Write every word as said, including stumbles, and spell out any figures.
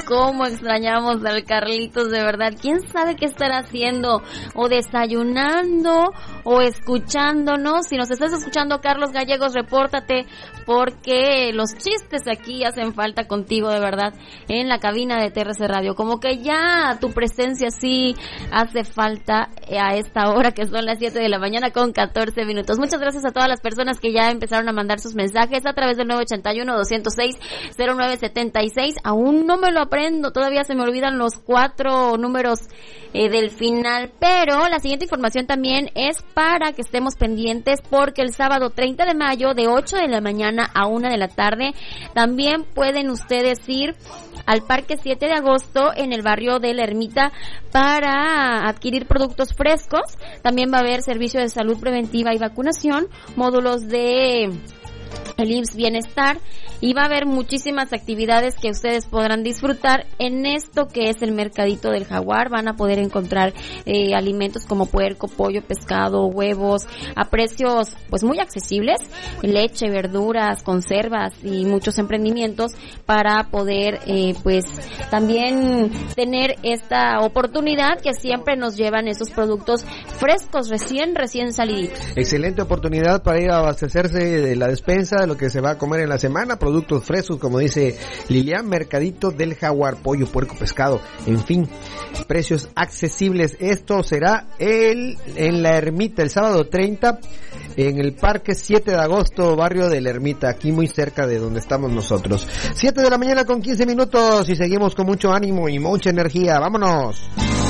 cómo extrañamos al Carlitos, de verdad. ¿Quién sabe qué estará haciendo? O desayunando, o escuchándonos. Si nos estás escuchando, Carlos Gallegos, repórtate, porque los chistes aquí hacen falta contigo, de verdad, en la cabina de T R C Radio. Como que ya tu presencia sí hace falta a esta hora, que son las siete de la mañana con catorce minutos. Muchas gracias a todas las personas que ya empezaron a mandar sus mensajes a través del nueve ochenta y uno, doscientos seis, cero nueve setenta y seis. Aún no me lo aprendo, todavía se me olvidan los cuatro números eh, del final, pero la siguiente información también es para que estemos pendientes, porque el sábado treinta de mayo de ocho de la mañana a una de la tarde también pueden ustedes ir al Parque siete de agosto en el barrio de La Ermita para adquirir productos frescos. También va a haber servicio de salud preventiva y vacunación, módulos de el I M S S Bienestar, y va a haber muchísimas actividades que ustedes podrán disfrutar en esto que es el Mercadito del Jaguar. Van a poder encontrar eh, alimentos como puerco, pollo, pescado, huevos, a precios pues muy accesibles, leche, verduras, conservas y muchos emprendimientos para poder eh, pues también tener esta oportunidad que siempre nos llevan esos productos frescos, recién, recién saliditos. Excelente oportunidad para ir a abastecerse de la despensa, de lo que se va a comer en la semana, productos frescos, como dice Lilian. Mercadito del Jaguar, pollo, puerco, pescado, en fin, precios accesibles. Esto será el en La Ermita, el sábado treinta, en el Parque siete de agosto, barrio de La Ermita, aquí muy cerca de donde estamos nosotros. siete de la mañana con quince minutos y seguimos con mucho ánimo y mucha energía. ¡Vámonos!